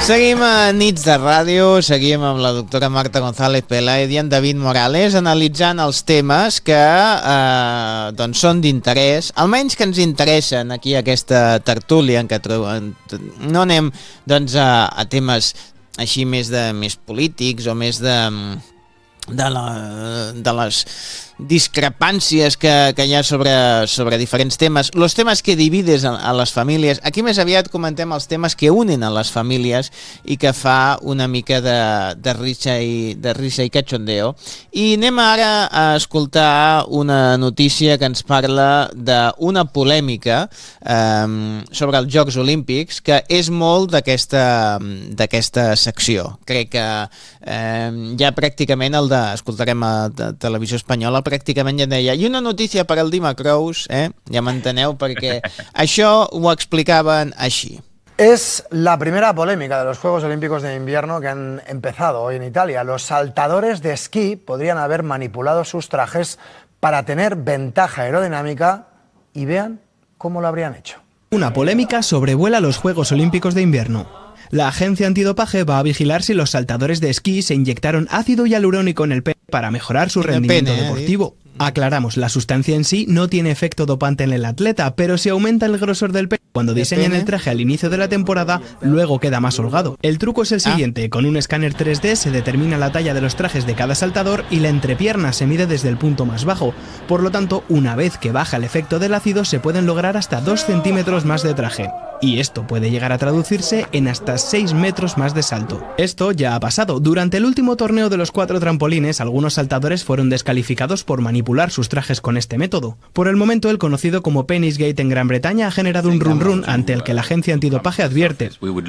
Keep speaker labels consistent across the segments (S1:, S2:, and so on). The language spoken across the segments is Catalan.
S1: Seguim a Nits de Ràdio, seguim amb la doctora Marta González Pelaez i en David Morales analitzant els temes que doncs són d'interès, almenys que ens interessen aquí a aquesta tertúlia en què no anem doncs, a temes així més polítics o més de les discrepàncies que hi ha sobre diferents temes, els temes que divides a les famílies. Aquí més aviat comentem els temes que unen a les famílies i que fa una mica de risa i cachondeo. I anem ara a escoltar una notícia que ens parla d'una polèmica sobre els Jocs Olímpics, que és molt d'aquesta secció. Crec que ja pràcticament escoltarem a Televisió Espanyola, pràcticament ja deia, i una notícia per al Dima Crous, ja m'enteneu, perquè això ho explicaven així.
S2: Es la primera polémica de los Juegos Olímpicos de Invierno que han empezado hoy en Italia. Los saltadores de esquí podrían haber manipulado sus trajes para tener ventaja aerodinámica y vean cómo lo habrían hecho.
S3: Una polémica sobrevuela los Juegos Olímpicos de Invierno. La agencia antidopaje va a vigilar si los saltadores de esquí se inyectaron ácido hialurónico en el pene para mejorar su rendimiento deportivo. Aclaramos, la sustancia en sí no tiene efecto dopante en el atleta, pero si aumenta el grosor del pene cuando diseñan el traje al inicio de la temporada, luego queda más holgado. El truco es el siguiente: con un escáner 3D se determina la talla de los trajes de cada saltador y la entrepierna se mide desde el punto más bajo. Por lo tanto, una vez que baja el efecto del ácido, se pueden lograr hasta 2 centímetros más de traje. Y esto puede llegar a traducirse en hasta 6 metros más de salto. Esto ya ha pasado. Durante el último torneo de los 4 trampolines, algunos saltadores fueron descalificados por manipular sus trajes con este método. Por el momento, el conocido como Penisgate en Gran Bretaña ha generado un run-run ante el que la agencia antidopaje advierte: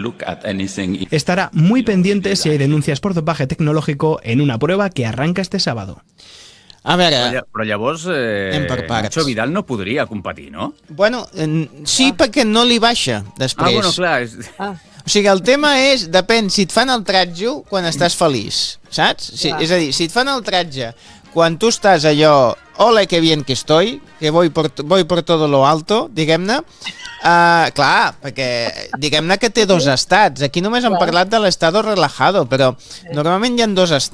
S3: estará muy pendiente si hay denuncias por dopaje tecnológico en una prueba que arranca este sábado.
S1: A veure...
S4: Però llavors, Nacho Vidal no podria competir, no?
S1: Bueno, sí, perquè no li baixa després.
S4: Bueno, clar.
S1: O sigui, el tema és, depèn, si et fan el tratge quan estàs feliç, saps? És a dir, si et fan el tratge quan tu estàs allò, ole que bien que estoy, que voy por todo lo alto, diguem-ne, clar, perquè diguem-ne que té dos estats. Aquí només hem parlat de l'estado relajado, però normalment hi ha dos estats.